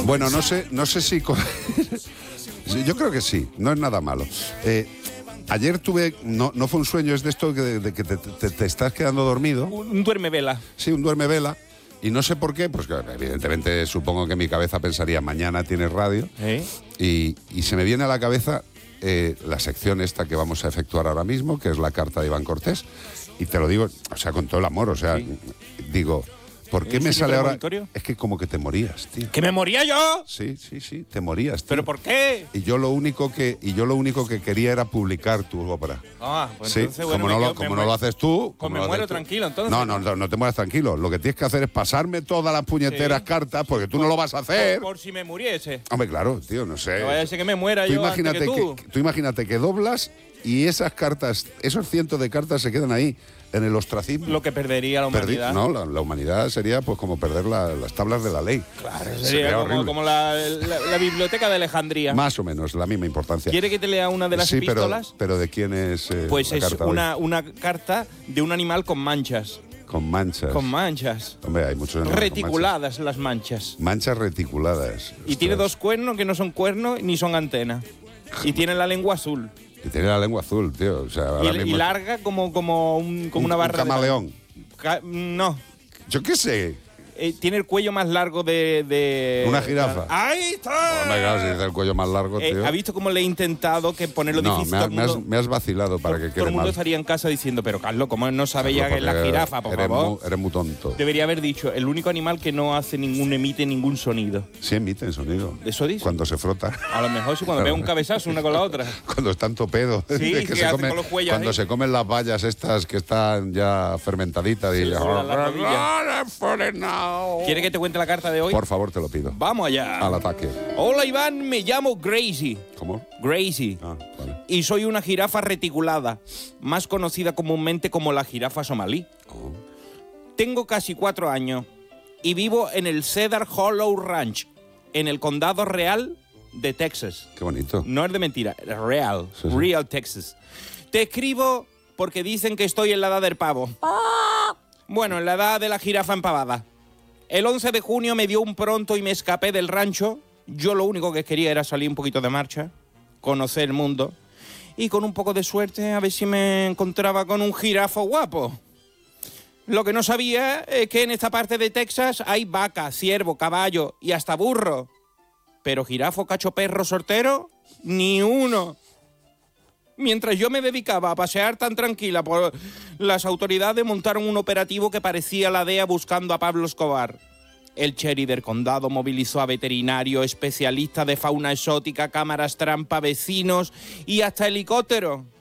Bueno, no sé si... Sí, yo creo que sí, no es nada malo. Ayer tuve, no fue un sueño, es de esto de que te estás quedando dormido. Un duerme-vela. Sí, un duerme-vela. Y no sé por qué, pues evidentemente supongo que mi cabeza pensaría, mañana tienes radio. Y se me viene a la cabeza la sección esta que vamos a efectuar ahora mismo, que es la carta de Iván Cortés. Y te lo digo, o sea, con todo el amor, o sea, digo... ¿Por qué me sale ahora? Es que como que te morías, tío. ¿Que me moría yo? Sí, te morías, tío. ¿Pero por qué? Y yo lo único que quería era publicar tu ópera. Pues sí, entonces, bueno, como no lo haces tú... Pues me muero tranquilo, entonces. No te mueras tranquilo. Lo que tienes que hacer es pasarme todas las puñeteras cartas, porque tú no lo vas a hacer. Por si me muriese. Hombre, claro, tío, no sé. No vaya a ser que me muera yo antes que tú. Tú imagínate que doblas y esas cartas, esos cientos de cartas se quedan ahí. En el ostracismo. Lo que perdería la humanidad. La humanidad sería pues como perder las tablas de la ley. Claro, sería como la biblioteca de Alejandría. Más o menos, la misma importancia. ¿Quiere que te lea una de las epístolas? Pero ¿de quién es pues la es carta una carta de un animal con manchas. Con manchas. Con manchas. Hombre, hay muchos animales reticuladas con manchas. Las manchas. Manchas reticuladas. Y ostras. Tiene 2 cuernos que no son cuernos ni son antenas. Y tiene la lengua azul. Y tiene la lengua azul, tío. O sea, y larga como una barra. ¿Un camaleón? No. Yo qué sé. Tiene el cuello más largo de... Una jirafa. ¡Ahí está! Hombre, claro, si es el cuello más largo, tío. ¿Ha visto cómo le he intentado que ponerlo difícil? Me has vacilado para que quede mal. Todo el mundo estaría en casa diciendo, pero Carlos, ¿cómo no sabe ya que es la jirafa, por favor? Eres muy tonto. Debería haber dicho, el único animal que no emite ningún sonido. Sí emiten sonido. ¿Eso dice? Cuando se frota. A lo mejor sí, cuando pega un cabezazo una con la otra. Cuando están topedo. Sí, que se come, con los cuellos cuando se comen las bayas estas que están ya fermentaditas. Sí, ¿quiere que te cuente la carta de hoy? Por favor, te lo pido. Vamos allá. Al ataque. Hola, Iván, me llamo Gracie. ¿Cómo? Gracie. Vale. Y soy una jirafa reticulada, más conocida comúnmente como la jirafa somalí. Tengo casi 4 años y vivo en el Cedar Hollow Ranch, en el condado real de Texas. Qué bonito. No es de mentira, es real. Sí. Real Texas. Te escribo porque dicen que estoy en la edad del pavo. Bueno, en la edad de la jirafa empavada. El 11 de junio me dio un pronto y me escapé del rancho. Yo lo único que quería era salir un poquito de marcha, conocer el mundo y con un poco de suerte a ver si me encontraba con un jirafo guapo. Lo que no sabía es que en esta parte de Texas hay vaca, ciervo, caballo y hasta burro. Pero jirafo, cacho, perro, sortero, ni uno. Mientras yo me dedicaba a pasear tan tranquila, las autoridades montaron un operativo que parecía la DEA buscando a Pablo Escobar. El sheriff del condado movilizó a veterinarios, especialistas de fauna exótica, cámaras trampa, vecinos y hasta helicópteros.